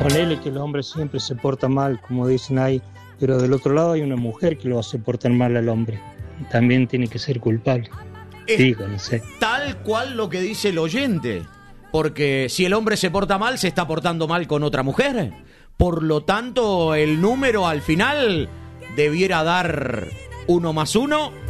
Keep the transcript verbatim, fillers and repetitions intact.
Ponele que el hombre siempre se porta mal, como dicen ahí, pero del otro lado hay una mujer que lo hace portar mal al hombre. También tiene que ser culpable. Es Digo, no sé. tal cual lo que dice el oyente. Porque si el hombre se porta mal, se está portando mal con otra mujer. Por lo tanto, el número al final debiera dar uno más uno